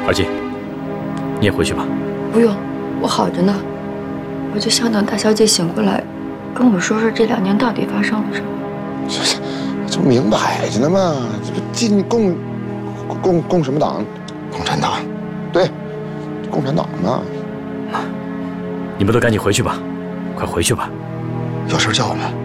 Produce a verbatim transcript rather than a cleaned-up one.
二姐，你也回去吧。 不用，我好着呢。我就想等大小姐醒过来，跟我说说这两年到底发生了什么。 这这不明摆着呢吗？这不进共共共什么党？共产党。对，共产党嘛。 你们都赶紧回去吧，快回去吧。 有事叫我们。